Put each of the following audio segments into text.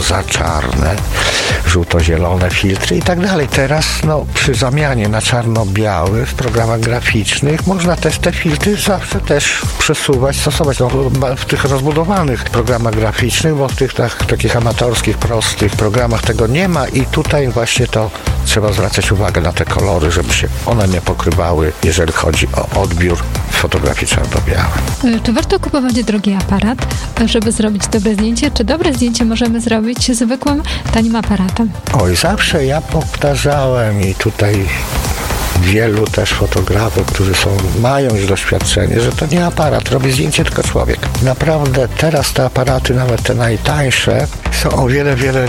roza, czarne, żółto-zielone filtry i tak dalej. Teraz przy zamianie na czarno-biały w programach graficznych można też te filtry zawsze też przesuwać, stosować w tych rozbudowanych programach graficznych, bo w tych takich amatorskich, prostych programach tego nie ma i tutaj właśnie to trzeba zwracać uwagę na te kolory, żeby się one nie pokrywały, jeżeli chodzi o odbiór fotografii czarno-białej. Czy warto kupować drogi aparat, żeby zrobić dobre zdjęcie? Czy dobre zdjęcie możemy zrobić zwykłym, tanim aparatem? Oj, zawsze ja powtarzałem i tutaj wielu też fotografów, którzy mają już doświadczenie, że to nie aparat, robi zdjęcie tylko człowiek. Naprawdę teraz te aparaty, nawet te najtańsze, są o wiele, wiele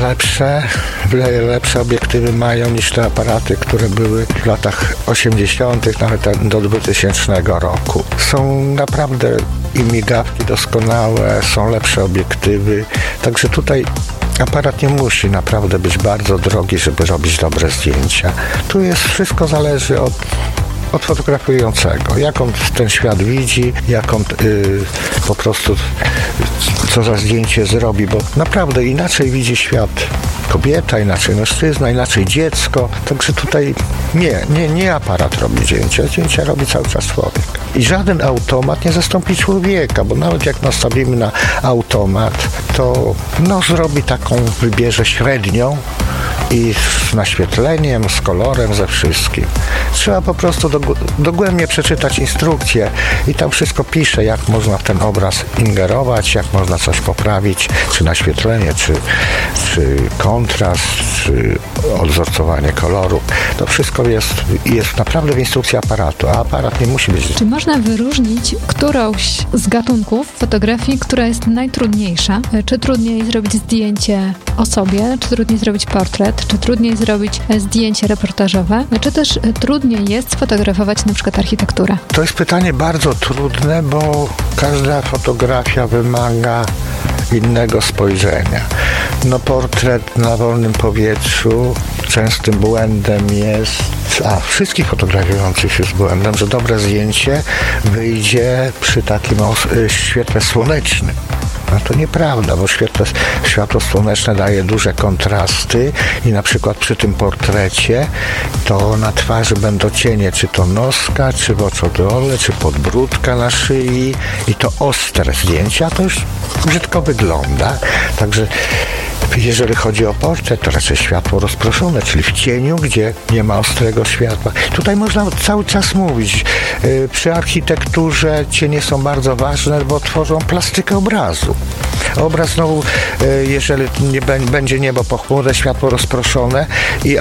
lepsze obiektywy mają niż te aparaty, które były w latach 80., nawet do 2000 roku. Są naprawdę i migawki doskonałe, są lepsze obiektywy, także tutaj aparat nie musi naprawdę być bardzo drogi, żeby robić dobre zdjęcia. Tu wszystko zależy od fotografującego, jak on ten świat widzi, jak on po prostu co za zdjęcie zrobi, bo naprawdę inaczej widzi świat kobieta, inaczej mężczyzna, inaczej dziecko. Także tutaj nie aparat robi zdjęcia robi cały czas człowiek. I żaden automat nie zastąpi człowieka, bo nawet jak nastawimy na automat, to zrobi wybierze średnią i z naświetleniem, z kolorem, ze wszystkim. Trzeba po prostu dogłębnie przeczytać instrukcję i tam wszystko pisze, jak można w ten obraz ingerować, jak można coś poprawić, czy naświetlenie, czy kontrast, czy odwzorcowanie koloru. To wszystko jest naprawdę w instrukcji aparatu, a aparat nie musi być. Czy można wyróżnić którąś z gatunków fotografii, która jest najtrudniejsza? Czy trudniej zrobić zdjęcie o sobie, czy trudniej zrobić portret, czy trudniej zrobić zdjęcie reportażowe, czy też trudniej jest sfotografować na przykład architekturę? To jest pytanie bardzo trudne, bo każda fotografia wymaga innego spojrzenia. Portret na wolnym powietrzu częstym błędem jest, wszystkich fotografujących jest błędem, że dobre zdjęcie wyjdzie przy takim świetle słonecznym. To nieprawda, bo światło słoneczne daje duże kontrasty i na przykład przy tym portrecie to na twarzy będą cienie, czy to noska, czy w oczodole, czy podbródka na szyi i to ostre zdjęcia, to już brzydko wygląda. Także jeżeli chodzi o portret, to raczej światło rozproszone, czyli w cieniu, gdzie nie ma ostrego światła. Tutaj można cały czas mówić. Przy architekturze cienie są bardzo ważne, bo tworzą plastykę obrazu. Obraz znowu, jeżeli będzie niebo pochmurne, światło rozproszone i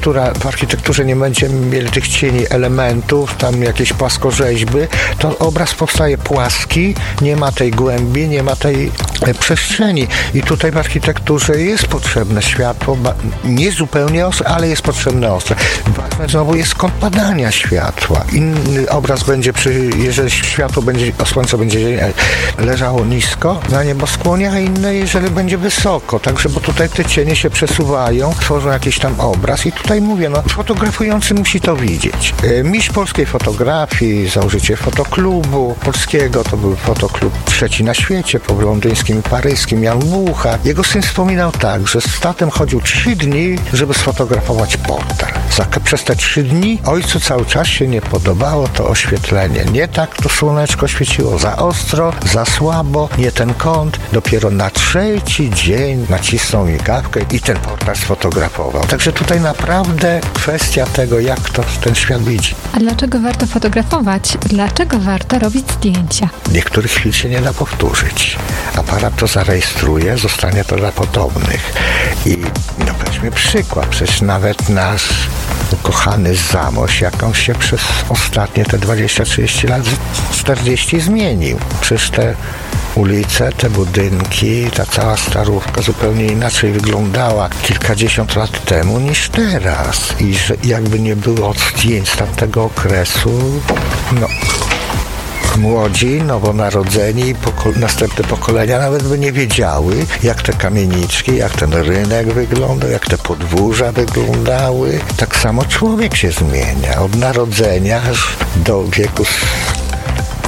w architekturze nie będziemy mieli tych cieni elementów, tam jakieś płaskorzeźby, to obraz powstaje płaski, nie ma tej głębi, nie ma tej przestrzeni. I tutaj w architekturze jest potrzebne światło, nie zupełnie ostre, ale jest potrzebne ostre. Ważne znowu jest kąt padania światła. Inny obraz będzie jeżeli słońce będzie leżało nisko na nieboskłonie, a inne jeżeli będzie wysoko. Także, bo tutaj te cienie się przesuwają, tworzą jakiś tam obraz i tutaj mówię, fotografujący musi to widzieć. Mistrz polskiej fotografii, założyciel fotoklubu polskiego, to był fotoklub trzeci na świecie, po londyńskim i paryskim, Jan Mucha. Jego syn wspominał tak, że z tatem chodził 3 dni, żeby sfotografować portret. Przez te 3 dni ojcu cały czas się nie podobało to oświetlenie. Nie tak to słoneczko świeciło, za ostro, za słabo, nie ten kąt. Dopiero na 3. dzień nacisnął migawkę i ten portret sfotografował. Także tutaj naprawdę kwestia tego, jak to ten świat widzi. A dlaczego warto fotografować? Dlaczego warto robić zdjęcia? Niektórych chwil się nie da powtórzyć. Aparat to zarejestruje, zostanie to dla podobnych. I weźmy przykład, przecież nawet nasz ukochany Zamość, jaką się przez ostatnie te 20-30 lat, 40 zmienił. Przecież te ulice, te budynki, ta cała Starówka zupełnie inaczej wyglądała kilkadziesiąt lat temu niż teraz. I że jakby nie było zdjęć z tamtego okresu, młodzi, nowonarodzeni, następne pokolenia nawet by nie wiedziały, jak te kamieniczki, jak ten rynek wyglądał, jak te podwórza wyglądały. Tak samo człowiek się zmienia. Od narodzenia aż do wieku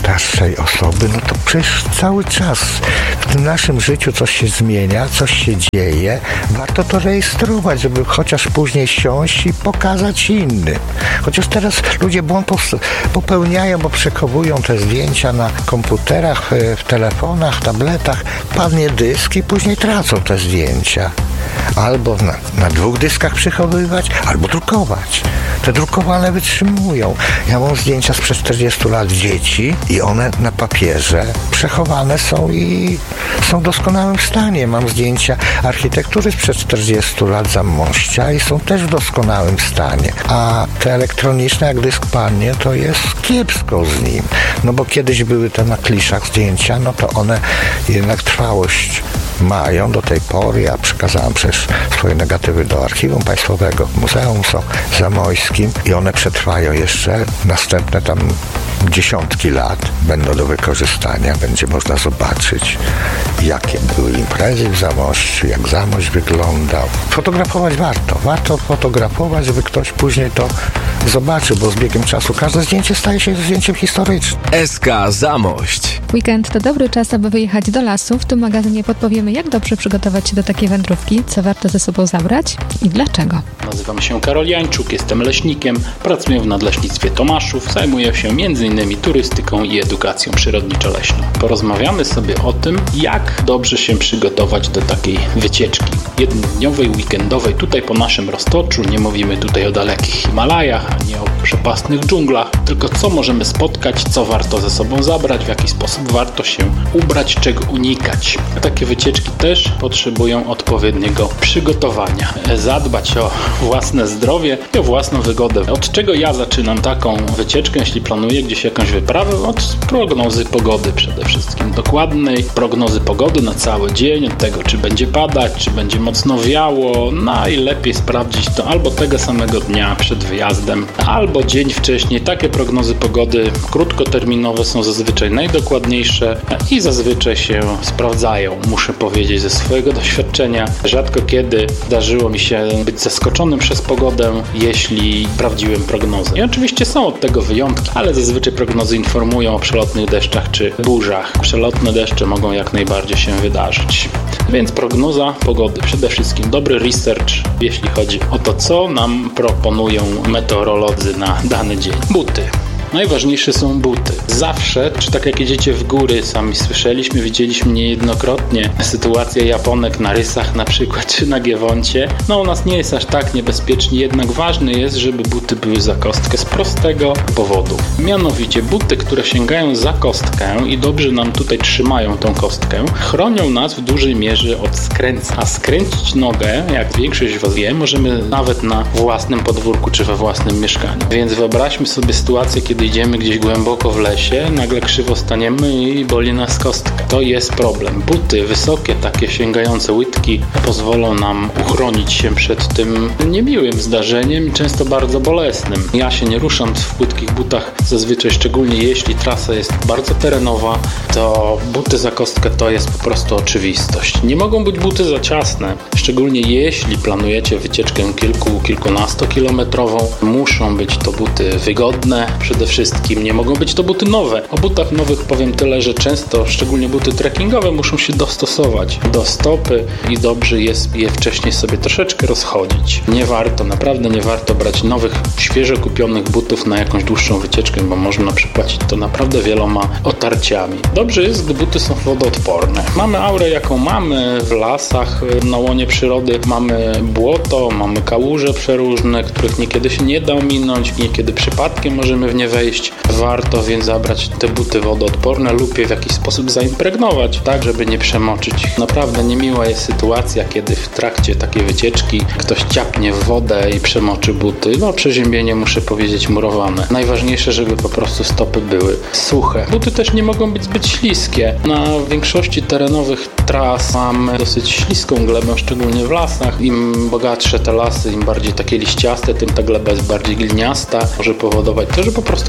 starszej osoby, no to przecież cały czas w tym naszym życiu coś się zmienia, coś się dzieje. Warto to rejestrować, żeby chociaż później siąść i pokazać innym. Chociaż teraz ludzie błąd popełniają, bo przechowują te zdjęcia na komputerach, w telefonach, tabletach. Padnie dysk i później tracą te zdjęcia. Albo na 2 dyskach przechowywać, albo drukować. Te drukowane wytrzymują. Ja mam zdjęcia sprzed 40 lat dzieci i one na papierze przechowane są i są w doskonałym stanie. Mam zdjęcia architektury sprzed 40 lat Zamościa i są też w doskonałym stanie. A te elektroniczne, jak dysk padnie, to jest kiepsko z nim. No bo kiedyś były te na kliszach zdjęcia, no to one jednak trwałość mają do tej pory. Ja przekazałem przecież swoje negatywy do Archiwum Państwowego w Muzeum Zamojskim i one przetrwają jeszcze następne tam dziesiątki lat, będą do wykorzystania, będzie można zobaczyć, jakie były imprezy w Zamościu, jak Zamość wyglądał. Fotografować warto fotografować, żeby ktoś później to zobaczył, bo z biegiem czasu każde zdjęcie staje się zdjęciem historycznym. SK Zamość. Weekend to dobry czas, aby wyjechać do lasu. W tym magazynie podpowiemy, jak dobrze przygotować się do takiej wędrówki, co warto ze sobą zabrać i dlaczego. Nazywam się Karol Jańczuk, jestem leśnikiem, pracuję w Nadleśnictwie Tomaszów, zajmuję się m.in. turystyką i edukacją przyrodniczo-leśną. Porozmawiamy sobie o tym, jak dobrze się przygotować do takiej wycieczki jednodniowej, weekendowej, tutaj po naszym Roztoczu. Nie mówimy tutaj o dalekich Himalajach, ani o przepastnych dżunglach, tylko co możemy spotkać, co warto ze sobą zabrać, w jaki sposób warto się ubrać, czego unikać. Takie wycieczki też potrzebują odpowiedniego przygotowania. Zadbać o własne zdrowie i o własną wygodę. Od czego ja zaczynam taką wycieczkę, jeśli planuję gdzieś jakąś wyprawę? Od prognozy pogody przede wszystkim. Dokładnej prognozy pogody na cały dzień, od tego, czy będzie padać, czy będzie mocno wiało. Najlepiej sprawdzić to albo tego samego dnia przed wyjazdem, albo dzień wcześniej. Takie prognozy pogody krótkoterminowe są zazwyczaj najdokładniejsze i zazwyczaj się sprawdzają. Muszę powiedzieć ze swojego doświadczenia, rzadko kiedy zdarzyło mi się być zaskoczonym przez pogodę, jeśli sprawdziłem prognozę. I oczywiście są od tego wyjątki, ale zazwyczaj prognozy informują o przelotnych deszczach czy burzach. Przelotne deszcze mogą jak najbardziej się wydarzyć. Więc prognoza pogody. Przede wszystkim dobry research, jeśli chodzi o to, co nam proponują meteorolodzy na dany dzień. Buty. Najważniejsze są buty. Zawsze, czy tak jak jedziecie w góry, sami słyszeliśmy, widzieliśmy niejednokrotnie sytuację Japonek na Rysach na przykład, czy na Giewoncie. No u nas nie jest aż tak niebezpiecznie, jednak ważne jest, żeby buty były za kostkę z prostego powodu. Mianowicie buty, które sięgają za kostkę i dobrze nam tutaj trzymają tą kostkę, chronią nas w dużej mierze od skręceń. A skręcić nogę, jak większość z Was wie, możemy nawet na własnym podwórku, czy we własnym mieszkaniu. Więc wyobraźmy sobie sytuację, kiedy idziemy gdzieś głęboko w lesie, nagle krzywo staniemy i boli nas kostka. To jest problem. Buty wysokie, takie sięgające łydki, pozwolą nam uchronić się przed tym niemiłym zdarzeniem, często bardzo bolesnym. Ja się nie ruszam w płytkich butach, zazwyczaj szczególnie jeśli trasa jest bardzo terenowa, to buty za kostkę to jest po prostu oczywistość. Nie mogą być buty za ciasne, szczególnie jeśli planujecie wycieczkę kilkunastokilometrową. Muszą być to buty wygodne, przede wszystkim nie mogą być to buty nowe. O butach nowych powiem tyle, że często, szczególnie buty trekkingowe, muszą się dostosować do stopy i dobrze jest je wcześniej sobie troszeczkę rozchodzić. Nie warto, naprawdę nie warto brać nowych, świeżo kupionych butów na jakąś dłuższą wycieczkę, bo można przypłacić to naprawdę wieloma otarciami. Dobrze jest, gdy buty są wodoodporne. Mamy aurę, jaką mamy w lasach, na łonie przyrody. Mamy błoto, mamy kałuże przeróżne, których niekiedy się nie da ominąć, niekiedy przypadkiem możemy w nie wejść. Warto więc zabrać te buty wodoodporne lub je w jakiś sposób zaimpregnować, tak żeby nie przemoczyć. Naprawdę niemiła jest sytuacja, kiedy w trakcie takiej wycieczki ktoś ciapnie w wodę i przemoczy buty. No przeziębienie, muszę powiedzieć, murowane. Najważniejsze, żeby po prostu stopy były suche. Buty też nie mogą być zbyt śliskie. Na większości terenowych tras mamy dosyć śliską glebę, szczególnie w lasach. Im bogatsze te lasy, im bardziej takie liściaste, tym ta gleba jest bardziej gliniasta. Może powodować to, że po prostu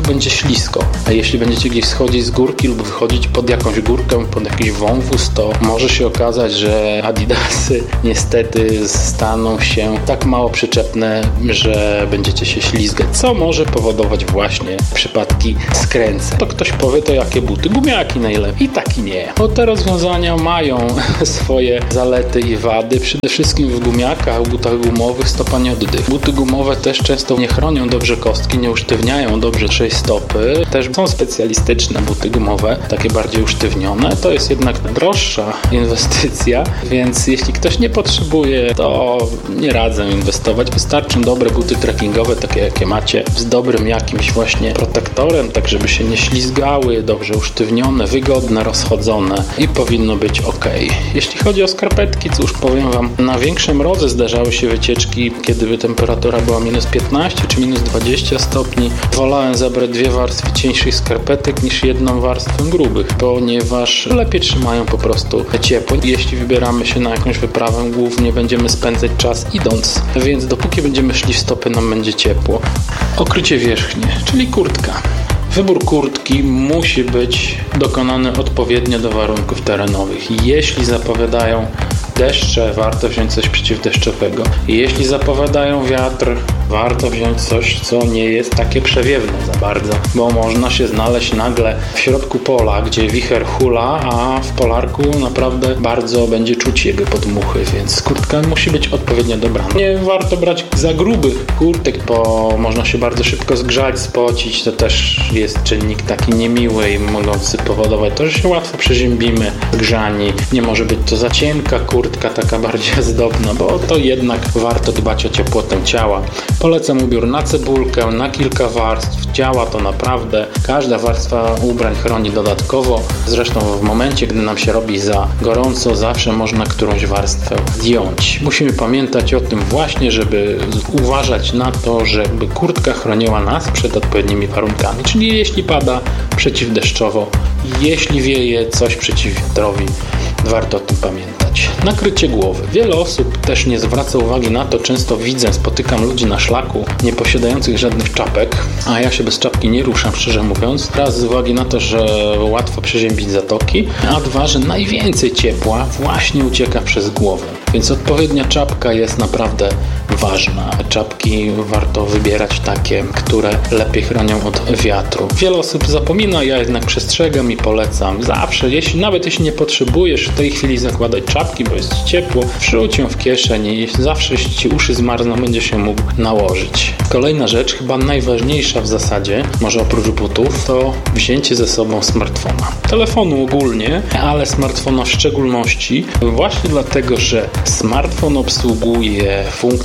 prostu będzie ślisko. A jeśli będziecie gdzieś schodzić z górki lub wychodzić pod jakąś górkę, pod jakiś wąwóz, to może się okazać, że Adidasy niestety staną się tak mało przyczepne, że będziecie się ślizgać, co może powodować właśnie przypadki skręceń. To ktoś powie, to jakie buty? Gumiaki najlepiej. I tak i nie. Bo te rozwiązania mają swoje zalety i wady. Przede wszystkim w gumiakach, w butach gumowych stopa nie oddycha. Buty gumowe też często nie chronią dobrze kostki, nie usztywniają dobrze naszej stopy. Też są specjalistyczne buty gumowe, takie bardziej usztywnione. To jest jednak droższa inwestycja, więc jeśli ktoś nie potrzebuje, to nie radzę inwestować. Wystarczą dobre buty trekkingowe, takie jakie macie, z dobrym jakimś właśnie protektorem, tak żeby się nie ślizgały, dobrze usztywnione, wygodne, rozchodzone i powinno być ok. Jeśli chodzi o skarpetki, cóż, powiem Wam, na większe mrozy zdarzały się wycieczki, kiedy temperatura była minus 15 czy minus 20 stopni. Wolałem zabrać 2 warstwy cieńszych skarpetek niż 1 warstwę grubych, ponieważ lepiej trzymają po prostu ciepło. Jeśli wybieramy się na jakąś wyprawę, głównie będziemy spędzać czas idąc, więc dopóki będziemy szli w stopy, nam będzie ciepło. Okrycie wierzchnie, czyli kurtka. Wybór kurtki musi być dokonany odpowiednio do warunków terenowych. Jeśli zapowiadają deszcze, warto wziąć coś przeciwdeszczowego. Jeśli zapowiadają wiatr, warto wziąć coś, co nie jest takie przewiewne za bardzo, bo można się znaleźć nagle w środku pola, gdzie wicher hula, a w polarku naprawdę bardzo będzie czuć jego podmuchy, więc kurtka musi być odpowiednio dobrana. Nie warto brać za grubych kurtek, bo można się bardzo szybko zgrzać, spocić. To też jest czynnik taki niemiły i mogący powodować to, że się łatwo przeziębimy, grzani. Nie może być to za cienka kurtka, taka bardziej zdobna, bo to jednak warto dbać o ciepłotę ciała. Polecam ubiór na cebulkę, na kilka warstw. Działa to naprawdę. Każda warstwa ubrań chroni dodatkowo. Zresztą w momencie, gdy nam się robi za gorąco, zawsze można którąś warstwę zdjąć. Musimy pamiętać o tym właśnie, żeby uważać na to, żeby kurtka chroniła nas przed odpowiednimi warunkami. Czyli jeśli pada, przeciwdeszczowo. Jeśli wieje, coś przeciw wiatrowi. Warto o tym pamiętać. Nakrycie głowy. Wiele osób też nie zwraca uwagi na to. Często spotykam ludzi na szlaku nie posiadających żadnych czapek, a ja się bez czapki nie ruszam, szczerze mówiąc. Raz z uwagi na to, że łatwo przeziębić zatoki, a dwa, że najwięcej ciepła właśnie ucieka przez głowę. Więc odpowiednia czapka jest naprawdę ważna. Czapki warto wybierać takie, które lepiej chronią od wiatru. Wiele osób zapomina, ja jednak przestrzegam i polecam. Zawsze, nawet jeśli nie potrzebujesz w tej chwili zakładać czapki, bo jest ciepło, wrzuć ją w kieszeń i zawsze, jeśli ci uszy zmarzną, będzie się mógł nałożyć. Kolejna rzecz, chyba najważniejsza w zasadzie, może oprócz butów, to wzięcie ze sobą smartfona. Telefonu ogólnie, ale smartfona w szczególności, właśnie dlatego, że smartfon obsługuje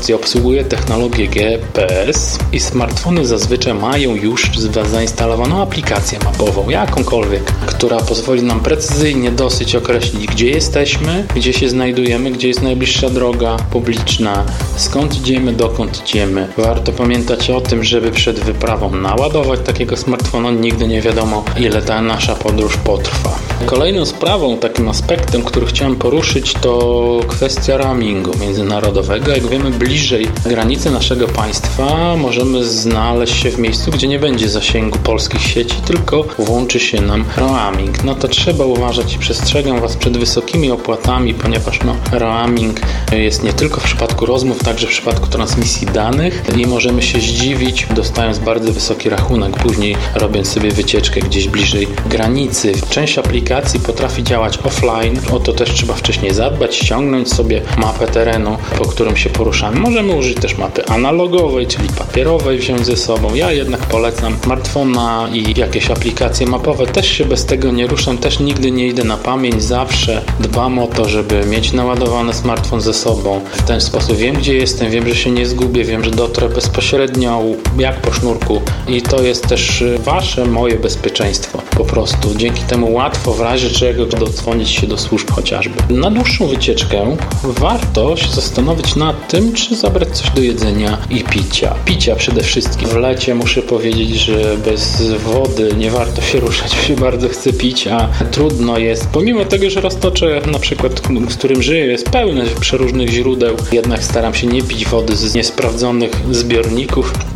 technologię GPS i smartfony zazwyczaj mają już zainstalowaną aplikację mapową, jakąkolwiek, która pozwoli nam precyzyjnie dosyć określić, gdzie jesteśmy, gdzie się znajdujemy, gdzie jest najbliższa droga publiczna, skąd idziemy, dokąd idziemy. Warto pamiętać o tym, żeby przed wyprawą naładować takiego smartfona. Nigdy nie wiadomo, ile ta nasza podróż potrwa. Kolejną sprawą, takim aspektem, który chciałem poruszyć, to kwestia roamingu międzynarodowego. Jak wiemy, bliżej granicy naszego państwa możemy znaleźć się w miejscu, gdzie nie będzie zasięgu polskich sieci, tylko włączy się nam roaming. No to trzeba uważać i przestrzegam Was przed wysokimi opłatami, ponieważ roaming jest nie tylko w przypadku rozmów, także w przypadku transmisji danych i możemy się zdziwić, dostając bardzo wysoki rachunek, później robiąc sobie wycieczkę gdzieś bliżej granicy. Część aplikacji potrafi działać offline, o to też trzeba wcześniej zadbać, ściągnąć sobie mapę terenu, po którym się poruszamy. Możemy użyć też mapy analogowej, czyli papierowej wziąć ze sobą. Ja jednak polecam smartfona i jakieś aplikacje mapowe. Też się bez tego nie ruszam, też nigdy nie idę na pamięć. Zawsze dbam o to, żeby mieć naładowany smartfon ze sobą. W ten sposób wiem, gdzie jestem, wiem, że się nie zgubię, wiem, że dotrę bezpośrednio, jak po sznurku i to jest też moje bezpieczeństwo. Po prostu dzięki temu łatwo w razie czego dodzwonić się do służb chociażby. Na dłuższą wycieczkę warto się zastanowić nad tym, czy zabrać coś do jedzenia i picia. Picia przede wszystkim. W lecie muszę powiedzieć, że bez wody nie warto się ruszać, się bardzo chce pić, a trudno jest. Pomimo tego, że Roztocze na przykład, z którym żyję, jest pełne przeróżnych źródeł, jednak staram się nie pić wody z niesprawdzonych zbiorników.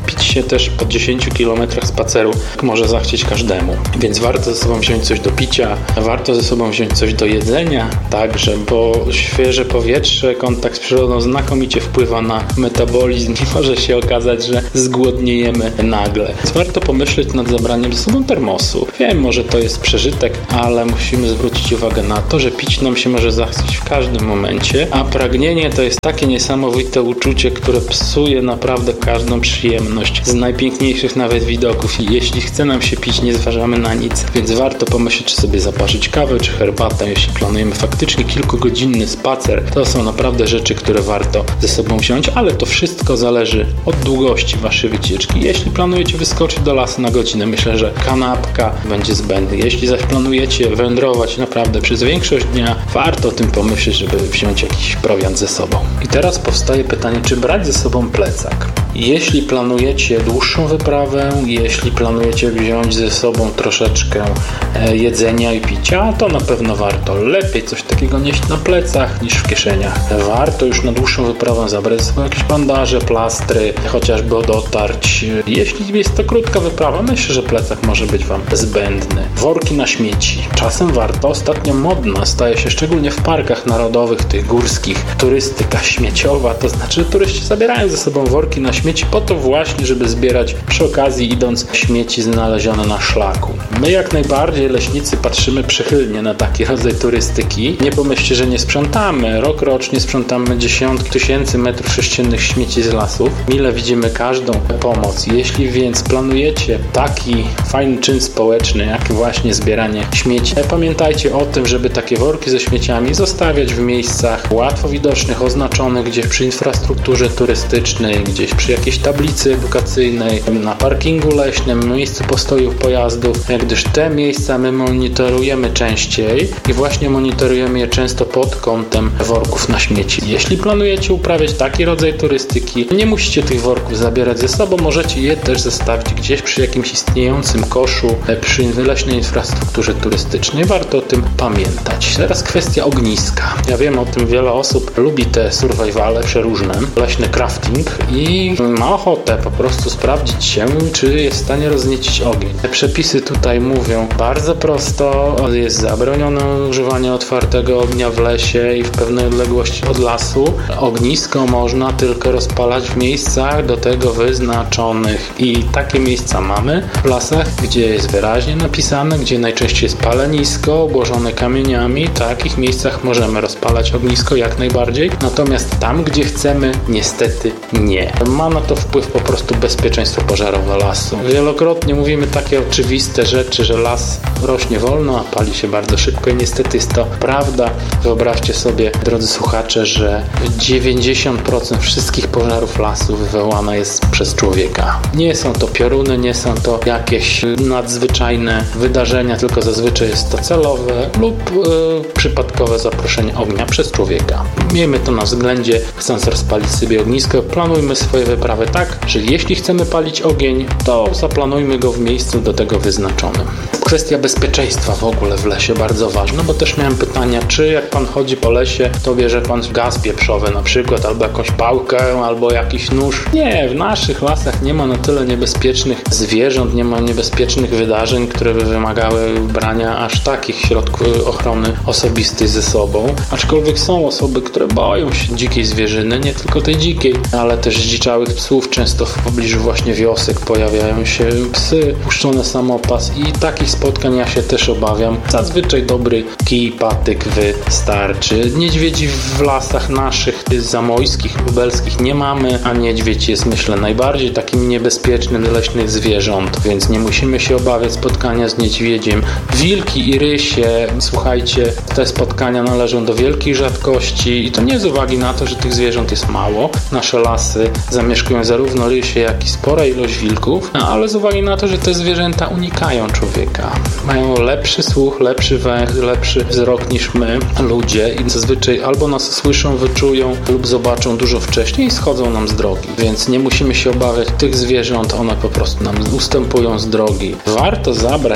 Napić się też po 10 km spaceru może zachcieć każdemu, więc warto ze sobą wziąć coś do picia, warto ze sobą wziąć coś do jedzenia także, bo świeże powietrze, kontakt z przyrodą znakomicie wpływa na metabolizm i może się okazać, że zgłodniejemy nagle. Więc warto pomyśleć nad zabraniem ze sobą termosu. Wiem, może to jest przeżytek, ale musimy zwrócić uwagę na to, że pić nam się może zachcieć w każdym momencie, a pragnienie to jest takie niesamowite uczucie, które psuje naprawdę każdą przyjemność z najpiękniejszych nawet widoków i jeśli chce nam się pić, nie zważamy na nic, więc warto pomyśleć, czy sobie zaparzyć kawę, czy herbatę, jeśli planujemy faktycznie kilkugodzinny spacer. To są naprawdę rzeczy, które warto ze sobą wziąć, ale to wszystko zależy od długości waszej wycieczki. Jeśli planujecie wyskoczyć do lasu na godzinę, myślę, że kanapka będzie zbędna. Jeśli zaś planujecie wędrować naprawdę przez większość dnia, warto o tym pomyśleć, żeby wziąć jakiś prowiant ze sobą. I teraz powstaje pytanie, czy brać ze sobą plecak? Jeśli planujecie dłuższą wyprawę, jeśli planujecie wziąć ze sobą troszeczkę jedzenia i picia, to na pewno warto. Lepiej coś takiego nieść na plecach niż w kieszeniach. Warto już na dłuższą wyprawę zabrać ze sobą jakieś bandaże, plastry, chociażby od otarć. Jeśli jest to krótka wyprawa, myślę, że plecak może być wam zbędny. Worki na śmieci. Czasem warto. Ostatnio modna staje się szczególnie w parkach narodowych, tych górskich, turystyka śmieciowa, to znaczy turyści zabierają ze sobą worki na śmieci po to właśnie, żeby zbierać przy okazji idąc śmieci znalezione na szlaku. My jak najbardziej leśnicy patrzymy przychylnie na taki rodzaj turystyki. Nie pomyślcie, że nie sprzątamy. Rocznie sprzątamy dziesiątki tysięcy metrów sześciennych śmieci z lasów. Mile widzimy każdą pomoc. Jeśli więc planujecie taki fajny czyn społeczny, jak właśnie zbieranie śmieci, pamiętajcie o tym, żeby takie worki ze śmieciami zostawiać w miejscach łatwo widocznych, oznaczonych gdzieś przy infrastrukturze turystycznej, gdzieś przy jakiejś tablicy edukacyjnej, na parkingu leśnym, miejscu postoju pojazdów, gdyż te miejsca my monitorujemy częściej i właśnie monitorujemy je często pod kątem worków na śmieci. Jeśli planujecie uprawiać taki rodzaj turystyki, nie musicie tych worków zabierać ze sobą, możecie je też zostawić gdzieś przy jakimś istniejącym koszu, przy leśnej infrastrukturze turystycznej. Warto o tym pamiętać. Teraz kwestia ogniska. Ja wiem o tym, wiele osób lubi te survivale przeróżne, leśny crafting i ma ochotę po prostu sprawdzić się, czy jest w stanie rozniecić ogień. Te przepisy tutaj mówią bardzo prosto, jest zabronione używanie otwartego ognia w lesie i w pewnej odległości od lasu. Ognisko można tylko rozpalać w miejscach do tego wyznaczonych i takie miejsca mamy w lasach, gdzie jest wyraźnie napisane, gdzie najczęściej jest palenisko obłożone kamieniami. W takich miejscach możemy rozpalać ognisko jak najbardziej, natomiast tam, gdzie chcemy, niestety nie. Ma na to wpływ po prostu bezpieczeństwo pożarowe lasu. Wielokrotnie mówimy takie oczywiste rzeczy, że las rośnie wolno, a pali się bardzo szybko i niestety jest to prawda. Wyobraźcie sobie, drodzy słuchacze, że 90% wszystkich pożarów lasu wywołane jest przez człowieka. Nie są to pioruny, nie są to jakieś nadzwyczajne wydarzenia, tylko zazwyczaj jest to celowe lub przypadkowe zaproszenie ognia przez człowieka. Miejmy to na względzie, chcąc rozpalić sobie ognisko, planujmy swoje wyprawy tak, że jeśli chcemy palić ogień, to zaplanujmy go w miejscu do tego wyznaczonym. Kwestia bezpieczeństwa w ogóle w lesie bardzo ważna, bo też miałem pytania, czy jak pan chodzi po lesie, to bierze pan gaz pieprzowy na przykład, albo jakąś pałkę, albo jakiś nóż. Nie, w naszych lasach nie ma na tyle niebezpiecznych zwierząt, nie ma niebezpiecznych wydarzeń, które by wymagały brania aż takich środków ochrony osobistej ze sobą. Aczkolwiek są osoby, które boją się dzikiej zwierzyny, nie tylko tej dzikiej, ale też zdziczałych psów. Często w pobliżu właśnie wiosek pojawiają się psy, puszczone samopas i takich spotkań ja się też obawiam. Zazwyczaj dobry kij, patyk wystarczy. Niedźwiedzi w lasach naszych, zamojskich, lubelskich nie mamy, a niedźwiedź jest, myślę, najbardziej takim niebezpiecznym z leśnych zwierząt, więc nie musimy się obawiać spotkania z niedźwiedziem. Wilki i rysie, słuchajcie, te spotkania należą do wielkich rzadkości i to nie z uwagi na to, że tych zwierząt jest mało. Nasze lasy zamieszkują zarówno rysie, jak i spora ilość wilków, ale z uwagi na to, że te zwierzęta unikają człowieka. Mają lepszy słuch, lepszy węch, lepszy wzrok niż my, ludzie, i zazwyczaj albo nas słyszą, wyczują lub zobaczą dużo wcześniej i schodzą nam z drogi. Więc nie musimy się obawiać tych zwierząt, one po prostu nam ustępują z drogi. Warto zabrać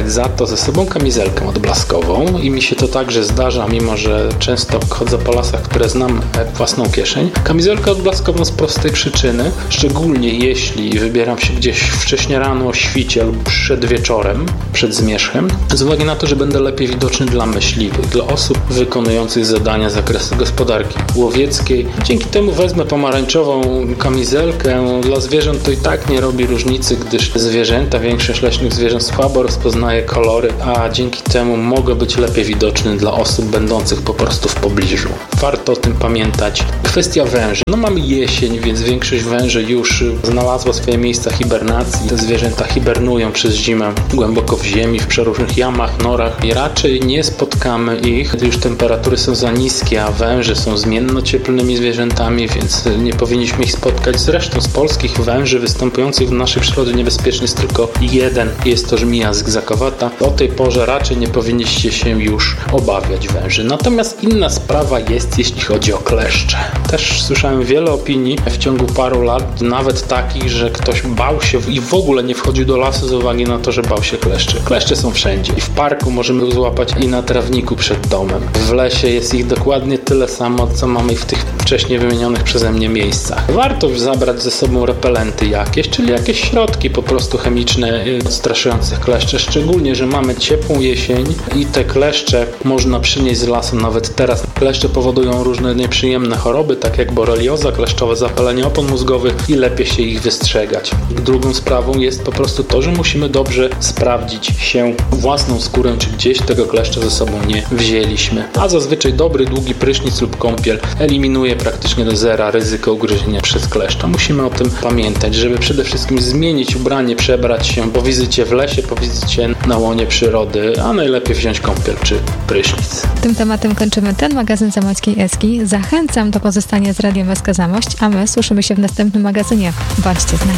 zabrać za to ze sobą kamizelkę odblaskową i mi się to także zdarza, mimo że często chodzę po lasach, które znam jak własną kieszeń. Kamizelkę odblaskową z prostej przyczyny, szczególnie jeśli wybieram się gdzieś wcześnie rano o świcie lub przed wieczorem, przed zmierzchem, z uwagi na to, że będę lepiej widoczny dla myśliwych, dla osób wykonujących zadania z zakresu gospodarki łowieckiej. Dzięki temu wezmę pomarańczową kamizelkę. Dla zwierząt to i tak nie robi różnicy, gdyż zwierzęta, większość leśnych zwierząt słabo rozpoznaje kolory, a dzięki temu mogę być lepiej widoczny dla osób będących po prostu w pobliżu. Warto o tym pamiętać. Kwestia węży. Mamy jesień, więc większość węży już znalazła swoje miejsca hibernacji. Te zwierzęta hibernują przez zimę głęboko w ziemi, w przeróżnych jamach, norach i raczej nie spotkamy ich, gdy już temperatury są za niskie, a węże są zmienno-cieplnymi zwierzętami, więc nie powinniśmy ich spotkać. Zresztą z polskich węży występujących w naszej przyrodzie niebezpieczny jest tylko jeden. Jest to żmija zygzakowata. O tej porze raczej nie powinniście się już obawiać węży. Natomiast inna sprawa jest, jeśli chodzi o kleszcze. Też słyszałem wiele opinii w ciągu paru lat, nawet takich, że ktoś bał się i w ogóle nie wchodził do lasu z uwagi na to, że bał się kleszczy. Kleszcze są wszędzie. I w parku możemy złapać i na trawniku przed domem. W lesie jest ich dokładnie tyle samo, co mamy w tych wcześniej wymienionych przeze mnie miejscach. Warto zabrać ze sobą repelenty jakieś, czyli jakieś środki po prostu chemiczne odstraszające kleszcze, szczególnie, że mamy ciepłą jesień i te kleszcze można przynieść z lasu nawet teraz. Kleszcze powodują różne nieprzyjemne choroby, tak jak borelioza, kleszczowe zapalenie opon mózgowych i lepiej się ich wystrzegać. Drugą sprawą jest po prostu to, że musimy dobrze sprawdzić się własną skórę, czy gdzieś tego kleszcza ze sobą nie wzięliśmy. A zazwyczaj dobry, długi prysznic lub kąpiel eliminuje praktycznie do zera ryzyko ugryzienia przez kleszcza. Musimy o tym pamiętać, żeby przede wszystkim zmienić ubranie, przebrać się po wizycie w lesie, po wizycie na łonie przyrody, a najlepiej wziąć kąpiel czy prysznic. Tym tematem kończymy ten magazyn Zamojskiej Eski. Zachęcam do pozostania z Radiem SK Zamość, a my słyszymy się w następnym magazynie. Bądźcie z nami.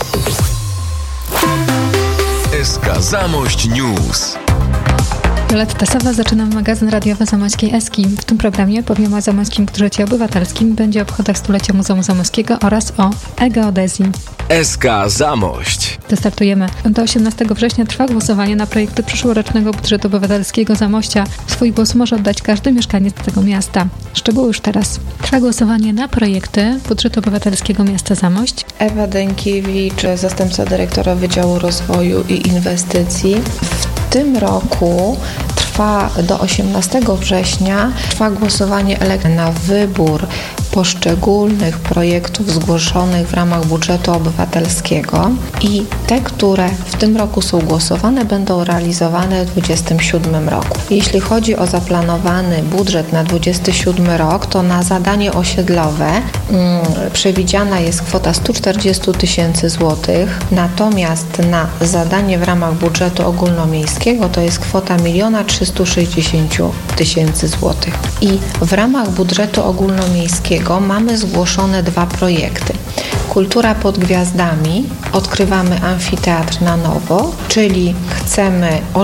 SK Zamość News. Violetta Sowa, zaczynam magazyn radiowy Zamojskiej Eski. W tym programie powiem o zamojskim budżecie obywatelskim, będzie o obchodach stulecia Muzeum Zamojskiego oraz o e-geodezji. SK Zamość. Startujemy. Do 18 września trwa głosowanie na projekty przyszłorocznego budżetu obywatelskiego Zamościa. Swój głos może oddać każdy mieszkaniec tego miasta. Szczegóły już teraz. Trwa głosowanie na projekty budżetu obywatelskiego miasta Zamość. Ewa Dękiewicz, zastępca dyrektora Wydziału Rozwoju i Inwestycji. W tym roku trwa do 18 września głosowanie na wybór poszczególnych projektów zgłoszonych w ramach budżetu obywatelskiego i te, które w tym roku są głosowane, będą realizowane w 2027 roku. Jeśli chodzi o zaplanowany budżet na 2027 rok, to na zadanie osiedlowe przewidziana jest kwota 140 000 złotych, natomiast na zadanie w ramach budżetu ogólnomiejskiego to jest kwota 1 360 000 złotych. I w ramach budżetu ogólnomiejskiego mamy zgłoszone 2 projekty. Kultura pod gwiazdami. Odkrywamy amfiteatr na nowo, czyli chcemy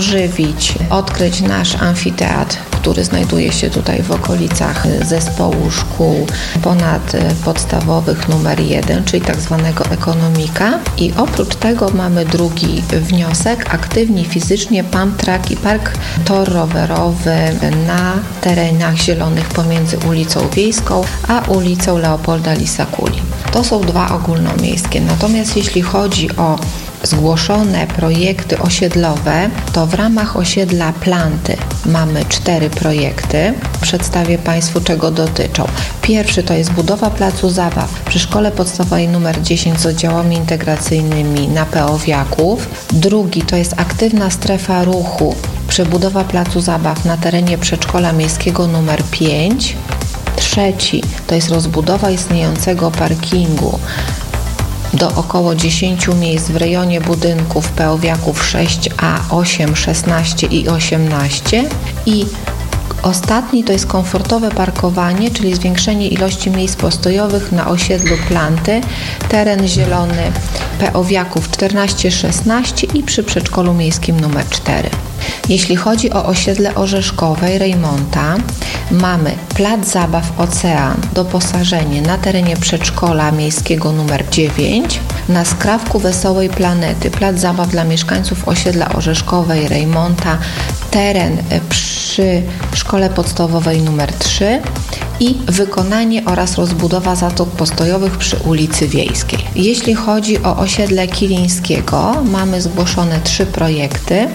odkryć nasz amfiteatr, który znajduje się tutaj w okolicach zespołu szkół ponadpodstawowych numer 1, czyli tak zwanego ekonomika. I oprócz tego mamy drugi wniosek, aktywni fizycznie pump track i park tor rowerowy na terenach zielonych pomiędzy ulicą Wiejską a ulicą Leopolda Lisakuli. To są 2 ogólnomiejskie. Natomiast jeśli chodzi o zgłoszone projekty osiedlowe, to w ramach osiedla Planty mamy 4 projekty. Przedstawię Państwu, czego dotyczą. Pierwszy to jest budowa placu zabaw przy szkole podstawowej nr 10 z oddziałami integracyjnymi na Peowiaków. Drugi to jest aktywna strefa ruchu, przebudowa placu zabaw na terenie przedszkola miejskiego nr 5. Trzeci to jest rozbudowa istniejącego parkingu do około 10 miejsc w rejonie budynków Peowiaków 6A, 8, 16 i 18. I ostatni to jest komfortowe parkowanie, czyli zwiększenie ilości miejsc postojowych na osiedlu Planty, teren zielony Peowiaków 14-16 i przy przedszkolu miejskim nr 4. Jeśli chodzi o osiedle Orzeszkowej Rejmonta, mamy plac zabaw Ocean, doposażenie na terenie przedszkola miejskiego nr 9, Na skrawku Wesołej Planety, plac zabaw dla mieszkańców osiedla Orzeszkowej, Rejmonta, teren przy Szkole Podstawowej nr 3 i wykonanie oraz rozbudowa zatok postojowych przy ulicy Wiejskiej. Jeśli chodzi o osiedle Kilińskiego, mamy zgłoszone 3 projekty.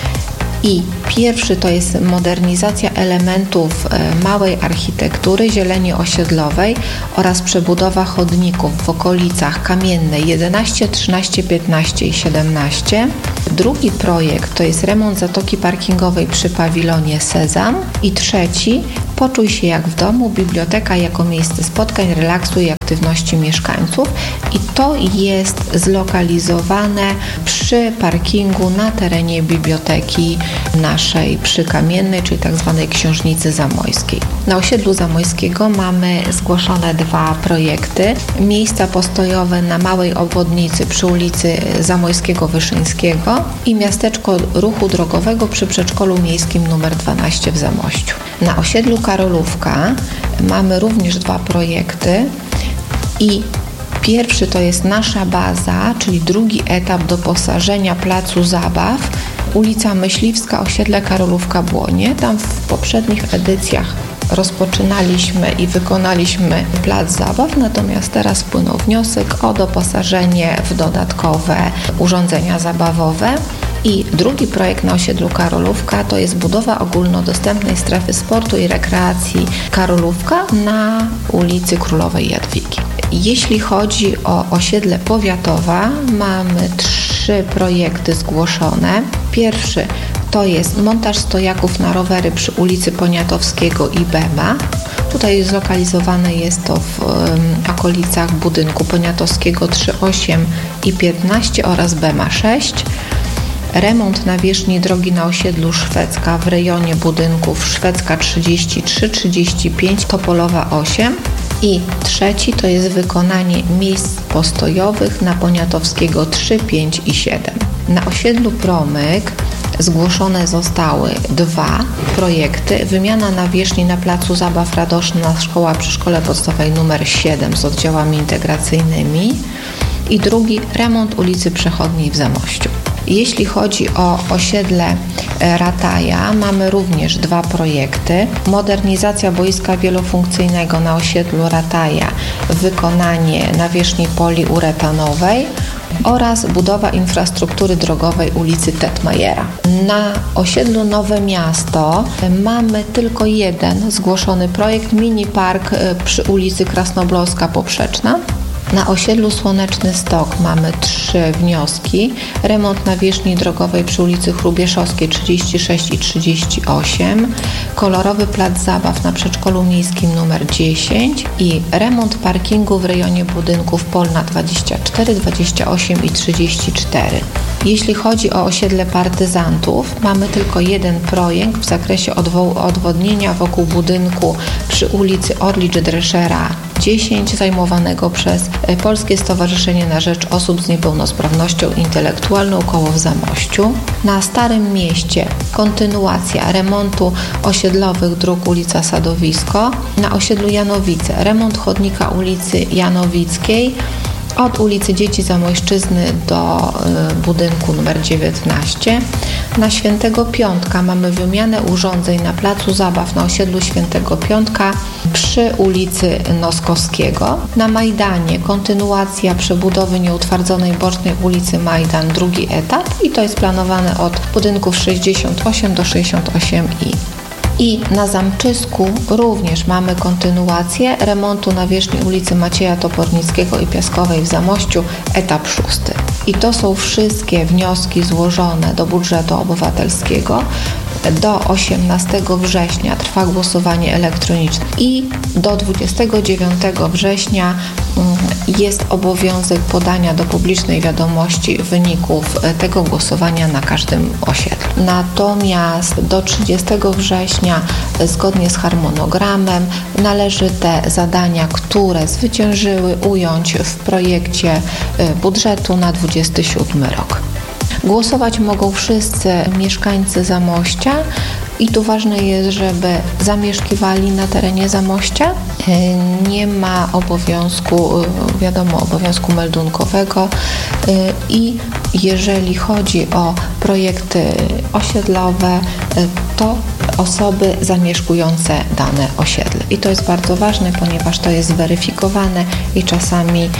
I pierwszy to jest modernizacja elementów małej architektury, zieleni osiedlowej oraz przebudowa chodników w okolicach Kamiennej 11, 13, 15 i 17. Drugi projekt to jest remont zatoki parkingowej przy pawilonie Sezam. I trzeci, Poczuj się jak w domu, biblioteka jako miejsce spotkań, relaksu i aktywności mieszkańców. I to jest zlokalizowane przy parkingu na terenie biblioteki naszej przy Kamiennej, czyli tak zwanej Książnicy Zamojskiej. Na osiedlu Zamojskiego mamy zgłoszone 2 projekty. Miejsca postojowe na małej obwodnicy przy ulicy Zamojskiego-Wyszyńskiego i miasteczko ruchu drogowego przy przedszkolu miejskim nr 12 w Zamościu. Na osiedlu Karolówka mamy również 2 projekty i pierwszy to jest nasza baza, czyli drugi etap doposażenia placu zabaw, ulica Myśliwska, osiedle Karolówka-Błonie. Tam w poprzednich edycjach rozpoczynaliśmy i wykonaliśmy plac zabaw, natomiast teraz wpłynął wniosek o doposażenie w dodatkowe urządzenia zabawowe. I drugi projekt na osiedlu Karolówka to jest budowa ogólnodostępnej strefy sportu i rekreacji Karolówka na ulicy Królowej Jadwigi. Jeśli chodzi o osiedle Powiatowa, mamy 3 projekty zgłoszone. Pierwszy to jest montaż stojaków na rowery przy ulicy Poniatowskiego i Bema. Tutaj zlokalizowane jest to w okolicach budynku Poniatowskiego 3, 8 i 15 oraz Bema 6. Remont nawierzchni drogi na osiedlu Szwedzka w rejonie budynków Szwedzka 33, 35, Topolowa 8. I trzeci to jest wykonanie miejsc postojowych na Poniatowskiego 3, 5 i 7. Na osiedlu Promyk zgłoszone zostały 2 projekty. Wymiana nawierzchni na placu zabaw Radoszna, szkoła przy szkole podstawowej nr 7 z oddziałami integracyjnymi i drugi remont ulicy Przechodniej w Zamościu. Jeśli chodzi o osiedle Rataja, mamy również 2 projekty. Modernizacja boiska wielofunkcyjnego na osiedlu Rataja, wykonanie nawierzchni poliuretanowej oraz budowa infrastruktury drogowej ulicy Tetmajera. Na osiedlu Nowe Miasto mamy tylko 1 zgłoszony projekt, mini park przy ulicy Krasnoblowska Poprzeczna. Na osiedlu Słoneczny Stok mamy 3 wnioski. Remont nawierzchni drogowej przy ulicy Hrubieszowskiej 36 i 38, kolorowy plac zabaw na przedszkolu miejskim nr 10 i remont parkingu w rejonie budynków Polna 24, 28 i 34. Jeśli chodzi o osiedle Partyzantów, mamy tylko 1 projekt w zakresie odwodnienia wokół budynku przy ulicy Orlicz-Dreszera 10 zajmowanego przez Polskie Stowarzyszenie na Rzecz Osób z Niepełnosprawnością Intelektualną koło w Zamościu. Na Starym Mieście kontynuacja remontu osiedlowych dróg ulica Sadowisko. Na osiedlu Janowice remont chodnika ulicy Janowickiej od ulicy Dzieci Zamojszczyzny do budynku nr 19. Na Świętego Piątka mamy wymianę urządzeń na placu zabaw na osiedlu Świętego Piątka przy ulicy Noskowskiego. Na Majdanie kontynuacja przebudowy nieutwardzonej bocznej ulicy Majdan, drugi etap i to jest planowane od budynków 68 do 68i. I na Zamczysku również mamy kontynuację remontu nawierzchni ulicy Macieja Topornickiego i Piaskowej w Zamościu, etap 6. I to są wszystkie wnioski złożone do budżetu obywatelskiego. Do 18 września trwa głosowanie elektroniczne i do 29 września jest obowiązek podania do publicznej wiadomości wyników tego głosowania na każdym osiedlu. Natomiast do 30 września zgodnie z harmonogramem należy te zadania, które zwyciężyły, ująć w projekcie budżetu na 27 rok. Głosować mogą wszyscy mieszkańcy Zamościa i tu ważne jest, żeby zamieszkiwali na terenie Zamościa nie ma obowiązku meldunkowego i jeżeli chodzi o projekty osiedlowe, to osoby zamieszkujące dane osiedle. I to jest bardzo ważne, ponieważ to jest zweryfikowane i czasami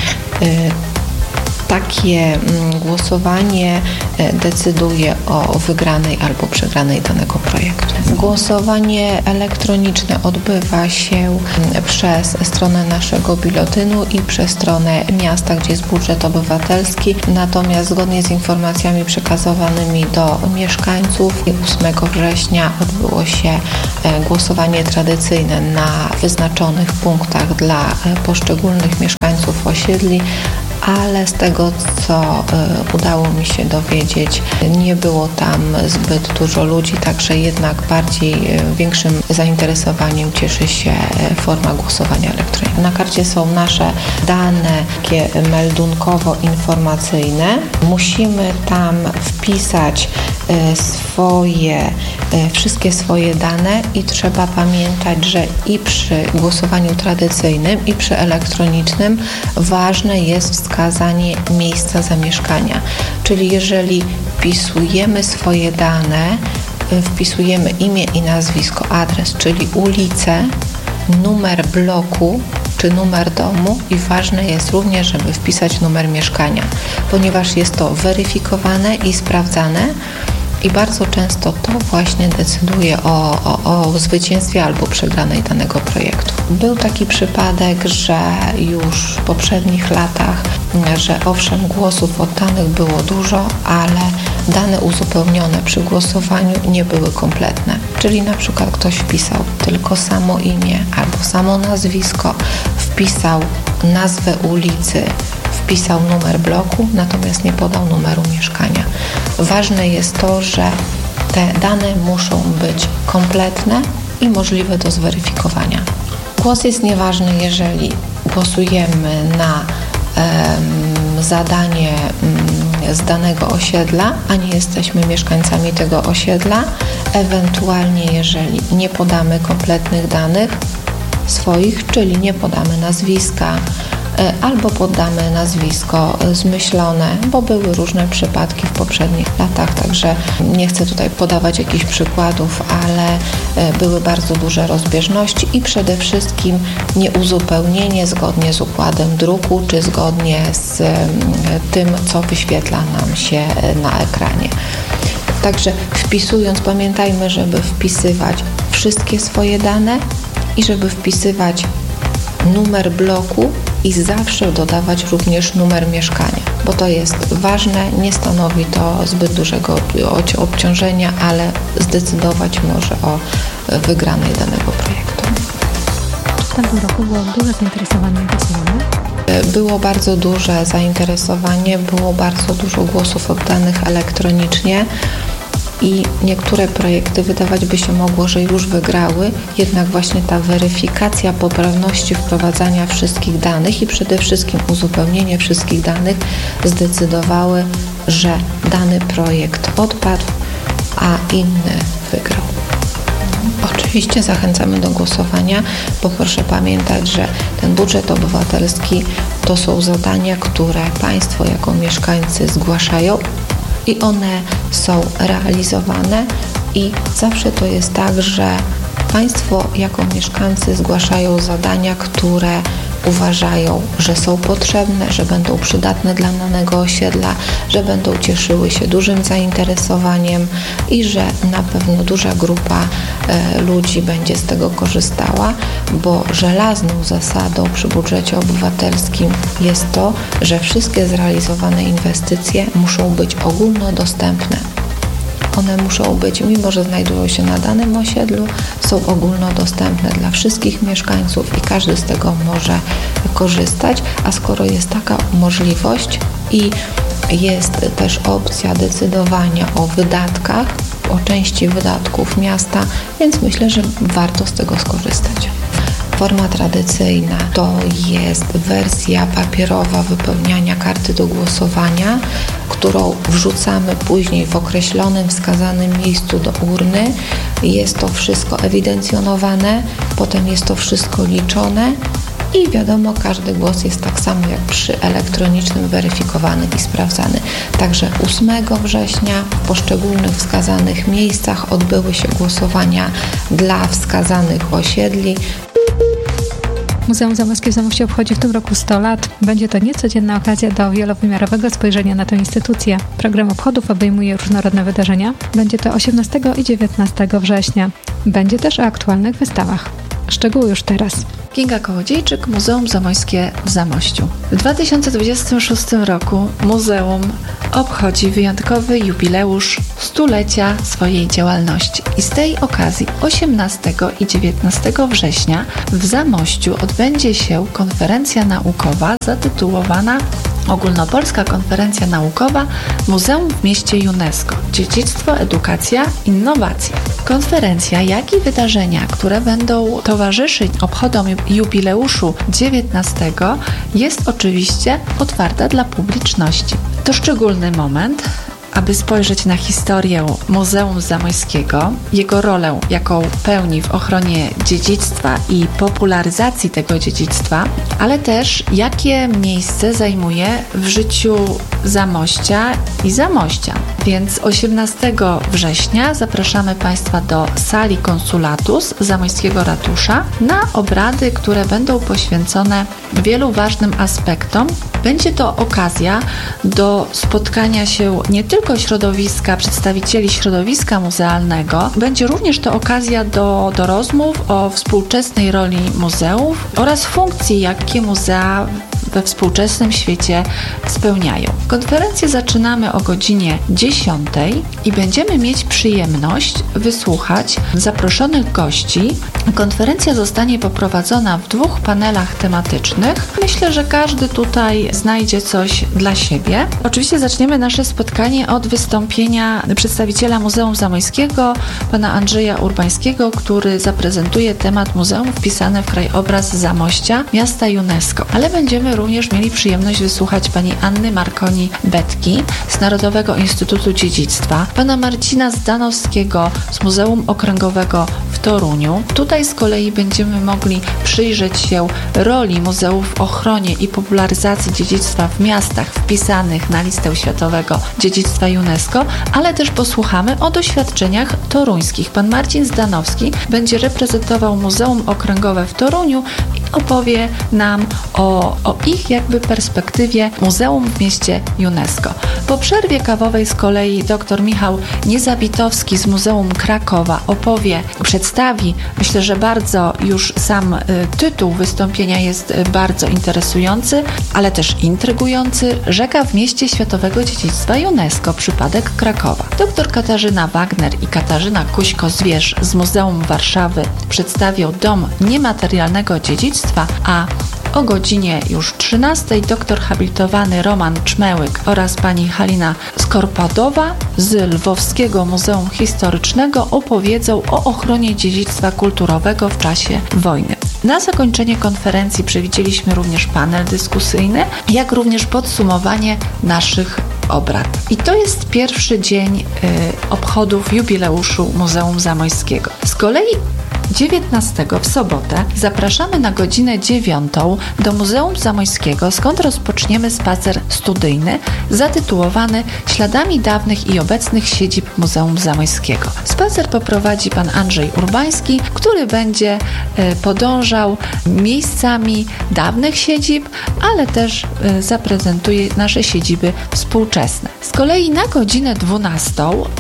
takie głosowanie decyduje o wygranej albo przegranej danego projektu. Głosowanie elektroniczne odbywa się przez stronę naszego biuletynu i przez stronę miasta, gdzie jest budżet obywatelski. Natomiast zgodnie z informacjami przekazywanymi do mieszkańców 8 września odbyło się głosowanie tradycyjne na wyznaczonych punktach dla poszczególnych mieszkańców osiedli, ale z tego, co udało mi się dowiedzieć, nie było tam zbyt dużo ludzi, także jednak większym zainteresowaniem cieszy się forma głosowania elektronicznego. Na karcie są nasze dane takie meldunkowo-informacyjne. Musimy tam wpisać wszystkie swoje dane i trzeba pamiętać, że i przy głosowaniu tradycyjnym, i przy elektronicznym ważne jest wskazanie miejsca zamieszkania. Czyli jeżeli wpisujemy swoje dane, wpisujemy imię i nazwisko, adres, czyli ulicę, numer bloku czy numer domu i ważne jest również, żeby wpisać numer mieszkania, ponieważ jest to weryfikowane i sprawdzane i bardzo często to właśnie decyduje o zwycięstwie albo przegranej danego projektu. Był taki przypadek, że już w poprzednich latach, że owszem, głosów oddanych było dużo, ale dane uzupełnione przy głosowaniu nie były kompletne. Czyli na przykład ktoś wpisał tylko samo imię albo samo nazwisko, wpisał nazwę ulicy, wpisał numer bloku, natomiast nie podał numeru mieszkania. Ważne jest to, że te dane muszą być kompletne i możliwe do zweryfikowania. Głos jest nieważny, jeżeli głosujemy na zadanie z danego osiedla, a nie jesteśmy mieszkańcami tego osiedla. Ewentualnie, jeżeli nie podamy kompletnych danych swoich, czyli nie podamy nazwiska, albo poddamy nazwisko zmyślone, bo były różne przypadki w poprzednich latach, także nie chcę tutaj podawać jakichś przykładów, ale były bardzo duże rozbieżności i przede wszystkim nieuzupełnienie zgodnie z układem druku, czy zgodnie z tym, co wyświetla nam się na ekranie. Także wpisując, pamiętajmy, żeby wpisywać wszystkie swoje dane i żeby wpisywać numer bloku i zawsze dodawać również numer mieszkania, bo to jest ważne, nie stanowi to zbyt dużego obciążenia, ale zdecydować może o wygranej danego projektu. W tamtym roku było duże zainteresowanie głosowania? Było bardzo duże zainteresowanie, było bardzo dużo głosów oddanych elektronicznie. I niektóre projekty wydawać by się mogło, że już wygrały, jednak właśnie ta weryfikacja poprawności wprowadzania wszystkich danych i przede wszystkim uzupełnienie wszystkich danych zdecydowały, że dany projekt odpadł, a inny wygrał. Oczywiście zachęcamy do głosowania, bo proszę pamiętać, że ten budżet obywatelski to są zadania, które Państwo jako mieszkańcy zgłaszają i one są realizowane i zawsze to jest tak, że Państwo jako mieszkańcy zgłaszają zadania, które uważają, że są potrzebne, że będą przydatne dla danego osiedla, że będą cieszyły się dużym zainteresowaniem i że na pewno duża grupa ludzi będzie z tego korzystała, bo żelazną zasadą przy budżecie obywatelskim jest to, że wszystkie zrealizowane inwestycje muszą być ogólnodostępne. One muszą być, mimo że znajdują się na danym osiedlu, są ogólnodostępne dla wszystkich mieszkańców i każdy z tego może korzystać, a skoro jest taka możliwość i jest też opcja decydowania o wydatkach, o części wydatków miasta, więc myślę, że warto z tego skorzystać. Forma tradycyjna to jest wersja papierowa wypełniania karty do głosowania, którą wrzucamy później w określonym, wskazanym miejscu do urny. Jest to wszystko ewidencjonowane, potem jest to wszystko liczone i wiadomo, każdy głos jest tak samo jak przy elektronicznym, weryfikowany i sprawdzany. Także 8 września w poszczególnych wskazanych miejscach odbyły się głosowania dla wskazanych osiedli. Muzeum Zamojskie w Zamościu obchodzi w tym roku 100 lat. Będzie to niecodzienna okazja do wielowymiarowego spojrzenia na tę instytucję. Program obchodów obejmuje różnorodne wydarzenia. Będzie to 18 i 19 września. Będzie też o aktualnych wystawach. Szczegóły już teraz. Kinga Kołodziejczyk, Muzeum Zamojskie w Zamościu. W 2026 roku muzeum obchodzi wyjątkowy jubileusz 100-lecia swojej działalności. I z tej okazji 18 i 19 września w Zamościu odbędzie się konferencja naukowa zatytułowana Ogólnopolska Konferencja Naukowa Muzeum w Mieście UNESCO. Dziedzictwo, edukacja, innowacje. Konferencja, jak i wydarzenia, które będą towarzyszyć obchodom jubileuszu 19, jest oczywiście otwarta dla publiczności. To szczególny moment, aby spojrzeć na historię Muzeum Zamojskiego, jego rolę, jaką pełni w ochronie dziedzictwa i popularyzacji tego dziedzictwa, ale też jakie miejsce zajmuje w życiu Zamościa i zamościan. Więc 18 września zapraszamy Państwa do sali Konsulatus Zamojskiego Ratusza na obrady, które będą poświęcone wielu ważnym aspektom. Będzie to okazja do spotkania się nie tylko środowiska, przedstawicieli środowiska muzealnego, będzie również to okazja do rozmów o współczesnej roli muzeów oraz funkcji, jakie muzea we współczesnym świecie spełniają. Konferencję zaczynamy o godzinie 10 i będziemy mieć przyjemność wysłuchać zaproszonych gości. Konferencja zostanie poprowadzona w 2 panelach tematycznych. Myślę, że każdy tutaj znajdzie coś dla siebie. Oczywiście zaczniemy nasze spotkanie od wystąpienia przedstawiciela Muzeum Zamojskiego, pana Andrzeja Urbańskiego, który zaprezentuje temat muzeum wpisane w krajobraz Zamościa, miasta UNESCO. Ale będziemy również mieli przyjemność wysłuchać pani Anny Marconi-Betki z Narodowego Instytutu Dziedzictwa, pana Marcina Zdanowskiego z Muzeum Okręgowego w Toruniu. Tutaj z kolei będziemy mogli przyjrzeć się roli muzeów w ochronie i popularyzacji dziedzictwa w miastach wpisanych na listę światowego dziedzictwa UNESCO, ale też posłuchamy o doświadczeniach toruńskich. Pan Marcin Zdanowski będzie reprezentował Muzeum Okręgowe w Toruniu i opowie nam o ich jakby perspektywie muzeum w mieście UNESCO. Po przerwie kawowej z kolei dr Michał Niezabitowski z Muzeum Krakowa przedstawi, myślę, że bardzo już sam tytuł wystąpienia jest bardzo interesujący, ale też intrygujący. Rzeka w mieście światowego dziedzictwa UNESCO, przypadek Krakowa. Dr Katarzyna Wagner i Katarzyna Kuśko-Zwierz z Muzeum Warszawy przedstawią Dom Niematerialnego Dziedzictwa, a o godzinie już 13 doktor habilitowany Roman Czmełyk oraz pani Halina Skorpadowa z Lwowskiego Muzeum Historycznego opowiedzą o ochronie dziedzictwa kulturowego w czasie wojny. Na zakończenie konferencji przewidzieliśmy również panel dyskusyjny, jak również podsumowanie naszych obrad. I to jest pierwszy dzień obchodów jubileuszu Muzeum Zamojskiego. Z kolei 19 w sobotę zapraszamy na godzinę 9 do Muzeum Zamojskiego, skąd rozpoczniemy spacer studyjny zatytułowany Śladami dawnych i obecnych siedzib Muzeum Zamojskiego. Spacer poprowadzi pan Andrzej Urbański, który będzie podążał miejscami dawnych siedzib, ale też zaprezentuje nasze siedziby współczesne. Z kolei na godzinę 12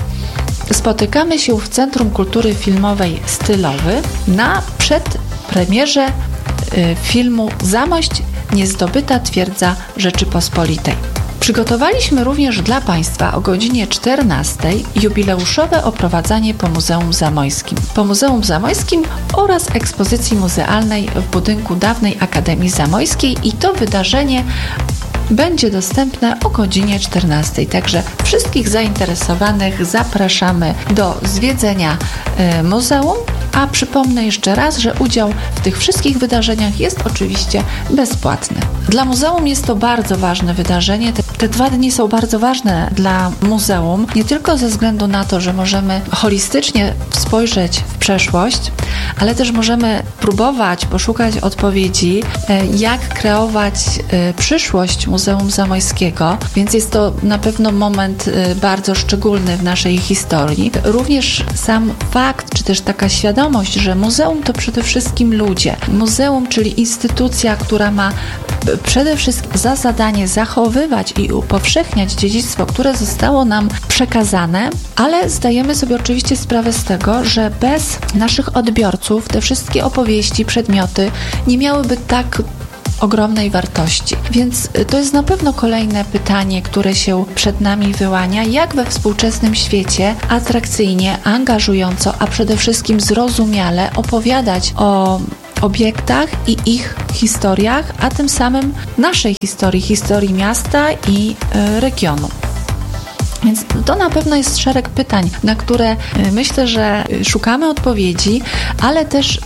spotykamy się w Centrum Kultury Filmowej Stylowy na przedpremierze filmu Zamość – niezdobyta twierdza Rzeczypospolitej. Przygotowaliśmy również dla Państwa o godzinie 14 jubileuszowe oprowadzanie po Muzeum Zamojskim. Po Muzeum Zamojskim oraz ekspozycji muzealnej w budynku dawnej Akademii Zamojskiej i to wydarzenie będzie dostępne o godzinie 14. Także wszystkich zainteresowanych zapraszamy do zwiedzenia muzeum, A przypomnę jeszcze raz, że udział w tych wszystkich wydarzeniach jest oczywiście bezpłatny. Dla muzeum jest to bardzo ważne wydarzenie. Te 2 dni są bardzo ważne dla muzeum, nie tylko ze względu na to, że możemy holistycznie spojrzeć w przeszłość, ale też możemy próbować poszukać odpowiedzi, jak kreować przyszłość Muzeum Zamojskiego, więc jest to na pewno moment bardzo szczególny w naszej historii. Również sam fakt, czy też taka świadomość, że muzeum to przede wszystkim ludzie. Muzeum, czyli instytucja, która ma przede wszystkim za zadanie zachowywać i upowszechniać dziedzictwo, które zostało nam przekazane, ale zdajemy sobie oczywiście sprawę z tego, że bez naszych odbiorców te wszystkie opowieści, przedmioty nie miałyby tak ogromnej wartości. Więc to jest na pewno kolejne pytanie, które się przed nami wyłania, jak we współczesnym świecie atrakcyjnie, angażująco, a przede wszystkim zrozumiale opowiadać o obiektach i ich historiach, a tym samym naszej historii miasta i regionu. Więc to na pewno jest szereg pytań, na które myślę, że szukamy odpowiedzi, ale też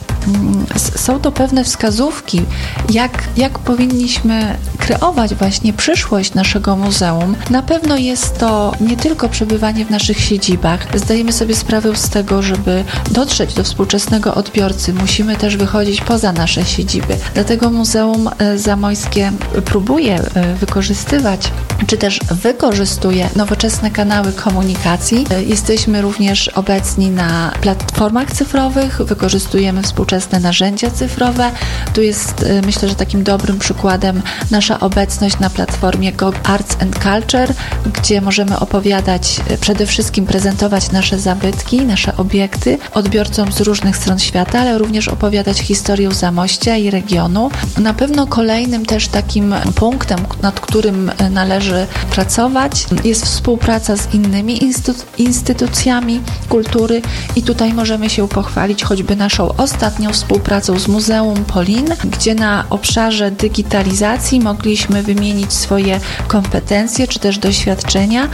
są to pewne wskazówki, jak powinniśmy kreować właśnie przyszłość naszego muzeum. Na pewno jest to nie tylko przebywanie w naszych siedzibach. Zdajemy sobie sprawę z tego, żeby dotrzeć do współczesnego odbiorcy, musimy też wychodzić poza nasze siedziby. Dlatego Muzeum Zamojskie próbuje wykorzystywać, czy też wykorzystuje nowoczesne kanały komunikacji. Jesteśmy również obecni na platformach cyfrowych, wykorzystujemy współczesne narzędzia cyfrowe. Tu jest, myślę, że takim dobrym przykładem nasza obecność na platformie Go Arts and Culture, gdzie możemy opowiadać, przede wszystkim prezentować nasze zabytki, nasze obiekty odbiorcom z różnych stron świata, ale również opowiadać historię Zamościa i regionu. Na pewno kolejnym też takim punktem, nad którym należy pracować, jest współpraca z innymi instytucjami kultury i tutaj możemy się pochwalić choćby naszą ostatnią współpracą z Muzeum Polin, gdzie na obszarze digitalizacji mogliśmy wymienić swoje kompetencje czy też doświadczenia.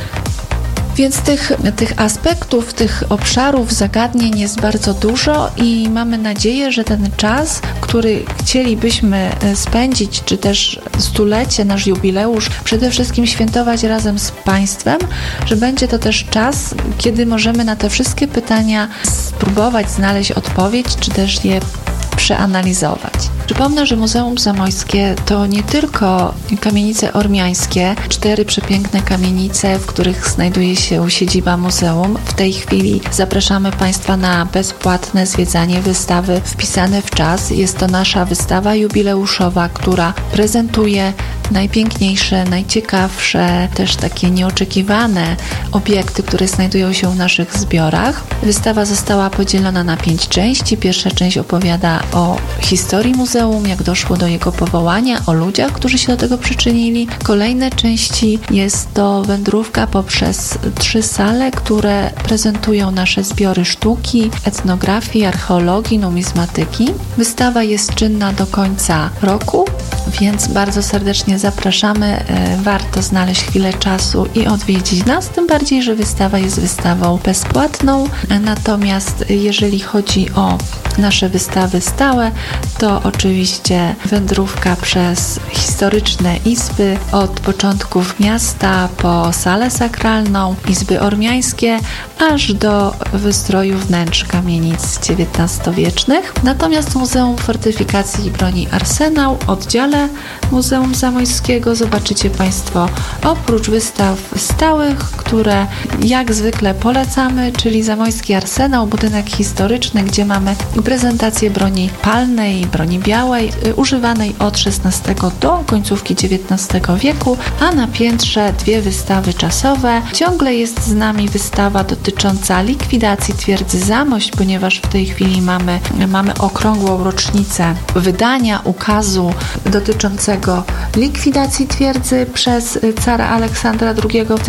Więc tych aspektów, tych obszarów, zagadnień jest bardzo dużo i mamy nadzieję, że ten czas, który chcielibyśmy spędzić, czy też stulecie, nasz jubileusz, przede wszystkim świętować razem z Państwem, że będzie to też czas, kiedy możemy na te wszystkie pytania spróbować znaleźć odpowiedź, czy też je przeanalizować. Przypomnę, że Muzeum Zamojskie to nie tylko kamienice ormiańskie, 4 przepiękne kamienice, w których znajduje się siedziba muzeum. W tej chwili zapraszamy Państwa na bezpłatne zwiedzanie wystawy Wpisane w czas. Jest to nasza wystawa jubileuszowa, która prezentuje najpiękniejsze, najciekawsze, też takie nieoczekiwane obiekty, które znajdują się w naszych zbiorach. Wystawa została podzielona na 5 części. Pierwsza część opowiada o historii muzeum, jak doszło do jego powołania, o ludziach, którzy się do tego przyczynili. Kolejne części jest to wędrówka poprzez 3 sale, które prezentują nasze zbiory sztuki, etnografii, archeologii, numizmatyki. Wystawa jest czynna do końca roku, więc bardzo serdecznie zapraszamy. Warto znaleźć chwilę czasu i odwiedzić nas, tym bardziej, że wystawa jest wystawą bezpłatną. Natomiast jeżeli chodzi o nasze wystawy stałe, to oczywiście wędrówka przez historyczne izby od początków miasta po salę sakralną, izby ormiańskie, aż do wystroju wnętrz kamienic XIX-wiecznych. Natomiast w Muzeum Fortyfikacji i Broni Arsenał, oddziale Muzeum Zamojskiego, zobaczycie Państwo oprócz wystaw stałych, które jak zwykle polecamy, czyli Zamojski Arsenał, budynek historyczny, gdzie mamy prezentację broni palnej, broni białej, używanej od XVI do końcówki XIX wieku, a na piętrze 2 wystawy czasowe. Ciągle jest z nami wystawa dotycząca likwidacji twierdzy Zamość, ponieważ w tej chwili mamy okrągłą rocznicę wydania ukazu dotyczącego tego likwidacji twierdzy przez cara Aleksandra II w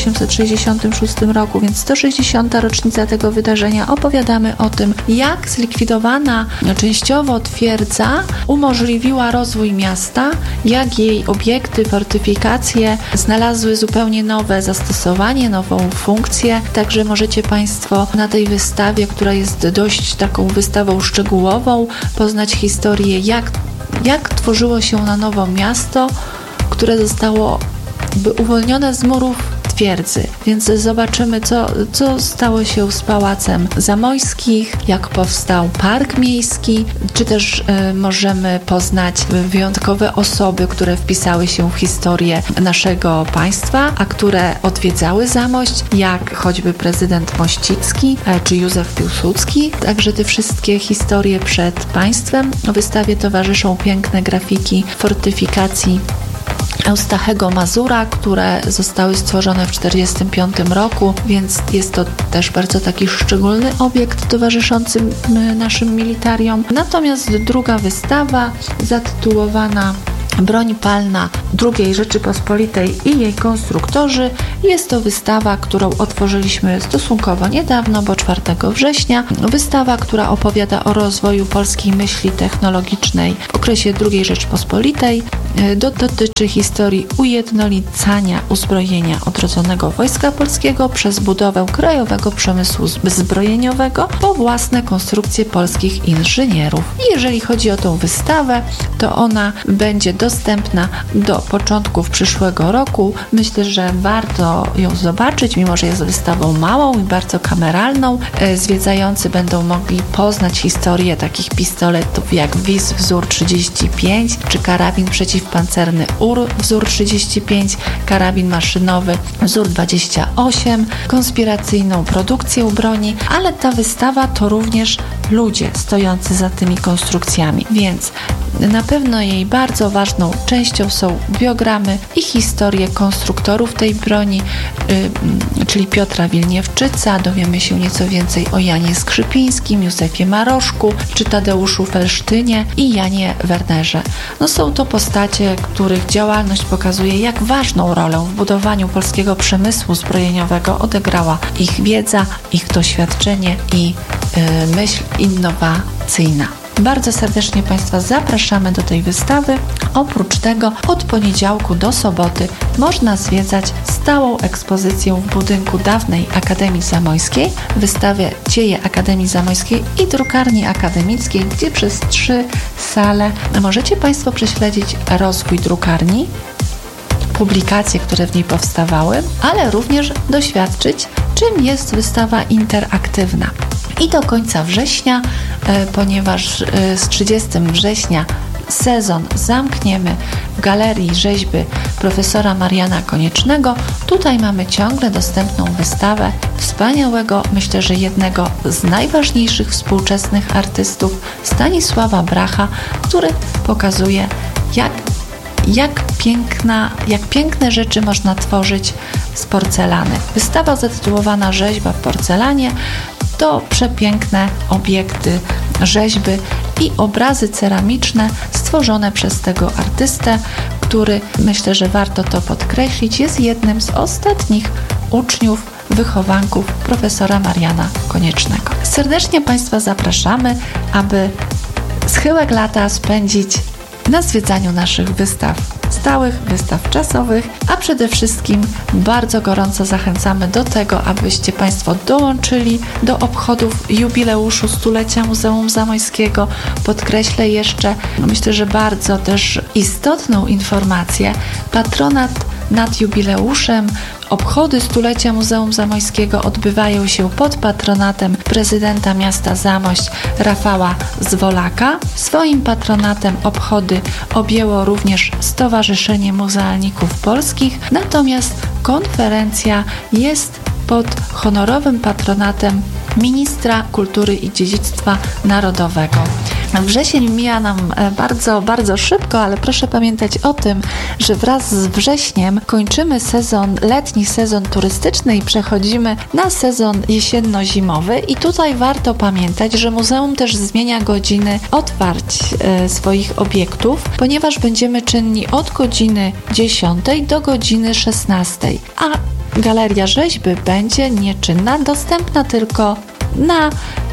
1866 roku, więc 160. rocznica tego wydarzenia. Opowiadamy o tym, jak zlikwidowana częściowo twierdza umożliwiła rozwój miasta, jak jej obiekty, fortyfikacje znalazły zupełnie nowe zastosowanie, nową funkcję. Także możecie Państwo na tej wystawie, która jest dość taką wystawą szczegółową, poznać historię, jak tworzyło się na nowo miasto, które zostało uwolnione z murów twierdzy. Więc zobaczymy, co stało się z Pałacem Zamojskich, jak powstał Park Miejski, czy też możemy poznać wyjątkowe osoby, które wpisały się w historię naszego państwa, a które odwiedzały Zamość, jak choćby prezydent Mościcki, czy Józef Piłsudski. Także te wszystkie historie przed państwem. Wystawie towarzyszą piękne grafiki fortyfikacji Eustachego Mazura, które zostały stworzone w 1945 roku, więc jest to też bardzo taki szczególny obiekt towarzyszący naszym militariom. Natomiast druga wystawa zatytułowana Broń palna II Rzeczypospolitej i jej konstruktorzy. Jest to wystawa, którą otworzyliśmy stosunkowo niedawno, bo 4 września. Wystawa, która opowiada o rozwoju polskiej myśli technologicznej w okresie II Rzeczypospolitej. Dotyczy historii ujednolicania uzbrojenia odrodzonego Wojska Polskiego przez budowę krajowego przemysłu zbrojeniowego po własne konstrukcje polskich inżynierów. I jeżeli chodzi o tą wystawę, to ona będzie dostępna do początków przyszłego roku. Myślę, że warto ją zobaczyć, mimo że jest wystawą małą i bardzo kameralną. Zwiedzający będą mogli poznać historię takich pistoletów jak WIS wzór 35, czy karabin przeciwpancerny UR wzór 35, karabin maszynowy wzór 28, konspiracyjną produkcję broni, ale ta wystawa to również ludzie stojący za tymi konstrukcjami, więc na pewno jej bardzo ważną częścią są biogramy i historie konstruktorów tej broni, czyli Piotra Wilniewczyca. Dowiemy się nieco więcej o Janie Skrzypińskim, Józefie Maroszku, czy Tadeuszu Felsztynie i Janie Wernerze. Są to postacie, których działalność pokazuje, jak ważną rolę w budowaniu polskiego przemysłu zbrojeniowego odegrała ich wiedza, ich doświadczenie i myśl innowacyjna. Bardzo serdecznie Państwa zapraszamy do tej wystawy. Oprócz tego od poniedziałku do soboty można zwiedzać stałą ekspozycję w budynku dawnej Akademii Zamojskiej, wystawie Dzieje Akademii Zamojskiej i drukarni akademickiej, gdzie przez 3 sale możecie Państwo prześledzić rozwój drukarni, publikacje, które w niej powstawały, ale również doświadczyć, czym jest wystawa interaktywna. I do końca września, ponieważ z 30 września sezon zamkniemy w Galerii Rzeźby profesora Mariana Koniecznego. Tutaj mamy ciągle dostępną wystawę wspaniałego, myślę, że jednego z najważniejszych współczesnych artystów, Stanisława Bracha, który pokazuje, jak piękne rzeczy można tworzyć z porcelany. Wystawa zatytułowana Rzeźba w porcelanie to przepiękne obiekty rzeźby i obrazy ceramiczne stworzone przez tego artystę, który, myślę, że warto to podkreślić, jest jednym z ostatnich uczniów, wychowanków profesora Mariana Koniecznego. Serdecznie Państwa zapraszamy, aby schyłek lata spędzić na zwiedzaniu naszych wystaw stałych, wystaw czasowych, a przede wszystkim bardzo gorąco zachęcamy do tego, abyście Państwo dołączyli do obchodów jubileuszu 100-lecia Muzeum Zamojskiego. Podkreślę jeszcze, myślę, że bardzo też istotną informację, patronat nad jubileuszem. Obchody 100-lecia Muzeum Zamojskiego odbywają się pod patronatem prezydenta miasta Zamość Rafała Zwolaka. Swoim patronatem obchody objęło również Stowarzyszenie Muzealników Polskich, natomiast konferencja jest pod honorowym patronatem ministra kultury i dziedzictwa narodowego. Wrzesień mija nam bardzo, bardzo szybko, ale proszę pamiętać o tym, że wraz z wrześniem kończymy letni sezon turystyczny i przechodzimy na sezon jesienno-zimowy i tutaj warto pamiętać, że muzeum też zmienia godziny otwarć swoich obiektów, ponieważ będziemy czynni od godziny 10 do godziny 16, a Galeria Rzeźby będzie nieczynna, dostępna tylko na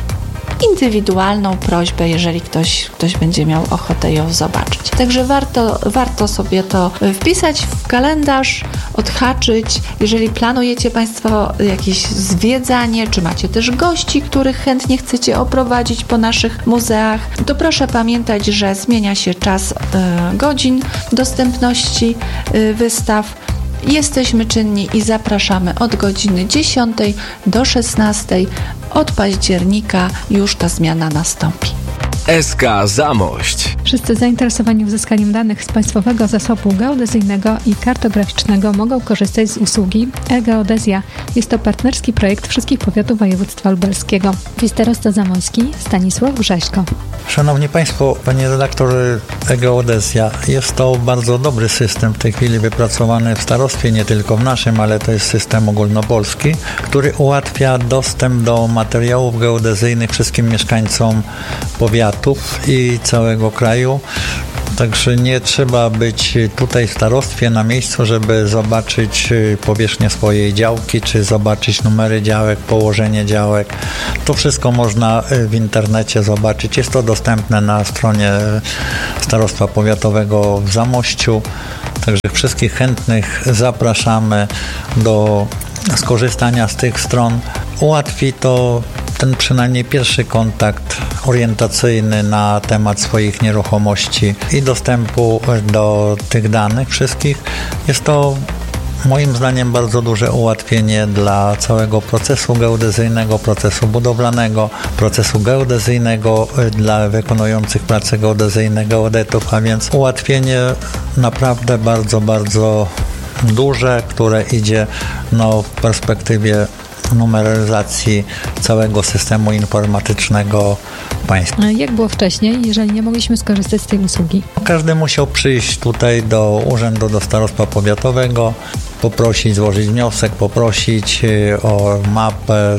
indywidualną prośbę, jeżeli ktoś będzie miał ochotę ją zobaczyć. Także warto sobie to wpisać w kalendarz, odhaczyć. Jeżeli planujecie Państwo jakieś zwiedzanie, czy macie też gości, których chętnie chcecie oprowadzić po naszych muzeach, to proszę pamiętać, że zmienia się czas godzin dostępności wystaw. Jesteśmy czynni i zapraszamy od godziny 10 do 16. Od października już ta zmiana nastąpi. SK Zamość. Wszyscy zainteresowani uzyskaniem danych z Państwowego Zasobu Geodezyjnego i Kartograficznego mogą korzystać z usługi e-Geodezja. Jest to partnerski projekt wszystkich powiatów województwa lubelskiego. Starosta zamojski Stanisław Grześko. Szanowni Państwo, Panie redaktor, e-Geodezja jest to bardzo dobry system w tej chwili wypracowany w starostwie, nie tylko w naszym, ale to jest system ogólnopolski, który ułatwia dostęp do materiałów geodezyjnych wszystkim mieszkańcom powiatów i całego kraju. Także nie trzeba być tutaj w starostwie na miejscu, żeby zobaczyć powierzchnię swojej działki, czy zobaczyć numery działek, położenie działek. To wszystko można w internecie zobaczyć. Jest to dostępne na stronie Starostwa Powiatowego w Zamościu. Także wszystkich chętnych zapraszamy do skorzystania z tych stron. Ułatwi to ten przynajmniej pierwszy kontakt orientacyjny na temat swoich nieruchomości i dostępu do tych danych wszystkich. Jest to moim zdaniem bardzo duże ułatwienie dla całego procesu geodezyjnego, procesu budowlanego, procesu geodezyjnego dla wykonujących prace geodezyjne geodetów, a więc ułatwienie naprawdę bardzo, bardzo duże, które idzie w perspektywie numeryzacji całego systemu informatycznego państwa. Jak było wcześniej, jeżeli nie mogliśmy skorzystać z tej usługi? Każdy musiał przyjść tutaj do urzędu, do starostwa powiatowego, poprosić, złożyć wniosek, poprosić o mapę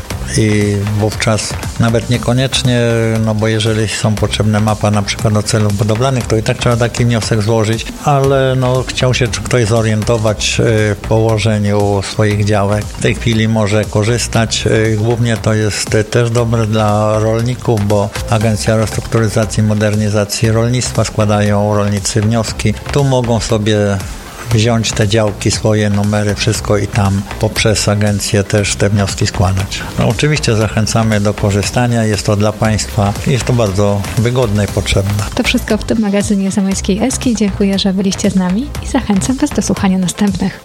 i wówczas nawet niekoniecznie, bo jeżeli są potrzebne mapa na przykład do celów budowlanych, to i tak trzeba taki wniosek złożyć, ale chciał się ktoś zorientować w położeniu swoich działek. W tej chwili może korzystać. Głównie to jest też dobre dla rolników, bo Agencja Restrukturyzacji i Modernizacji Rolnictwa składają rolnicy wnioski. Tu mogą sobie wziąć te działki, swoje numery, wszystko i tam poprzez agencję też te wnioski składać. Oczywiście zachęcamy do korzystania, jest to dla Państwa, jest to bardzo wygodne i potrzebne. To wszystko w tym magazynie Zamojskiej Eski. Dziękuję, że byliście z nami i zachęcam Was do słuchania następnych.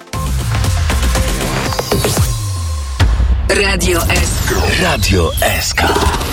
Radio SK. Radio SK.